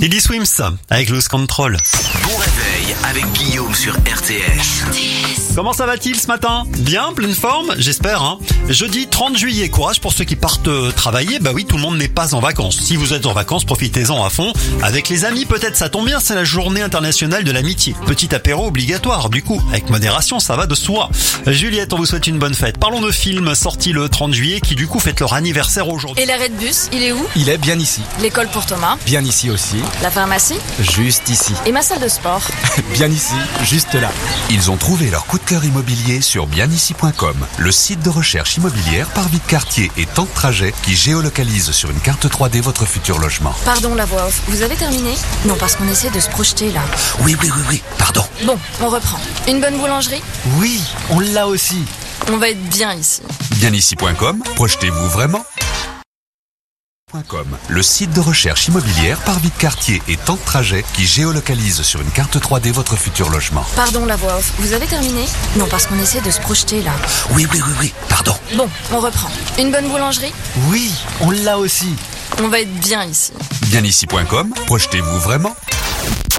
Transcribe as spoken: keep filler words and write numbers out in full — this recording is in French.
Diddy Swims avec Lose Control. Bon réveil avec Guillaume sur R T S. Comment ça va-t-il ce matin? Bien, pleine forme, j'espère. Hein. Jeudi trente juillet, courage pour ceux qui partent euh, travailler. Bah oui, tout le monde n'est pas en vacances. Si vous êtes en vacances, profitez-en à fond. Avec les amis, peut-être ça tombe bien, c'est la journée internationale de l'amitié. Petit apéro obligatoire, du coup. Avec modération, ça va de soi. Juliette, on vous souhaite une bonne fête. Parlons de films sortis le trente juillet qui du coup fêtent leur anniversaire aujourd'hui. Et l'arrêt de bus, il est où? Il est bien ici. L'école pour Thomas? Bien ici aussi. La pharmacie? Juste ici. Et ma salle de sport? Bien ici, juste là. Ils ont trouvé leur coup de cœur immobilier sur bien ici point com, le site de recherche immobilière par vie de quartier et temps de trajet qui géolocalise sur une carte trois D votre futur logement. Pardon la voix off, vous avez terminé? Non, parce qu'on essaie de se projeter là. Oui, oui, oui, oui, pardon. Bon, on reprend. Une bonne boulangerie? Oui, on l'a aussi. On va être bien ici. bien ici point com, projetez-vous vraiment? .com, le site de recherche immobilière par vie de quartier et temps de trajet qui géolocalise sur une carte trois D votre futur logement. Pardon la voix off, vous avez terminé? Non, parce qu'on essaie de se projeter là. Oui, oui, oui, oui, pardon. Bon, on reprend. Une bonne boulangerie? Oui, on l'a aussi. On va être bien ici. bien ici point com, projetez-vous vraiment?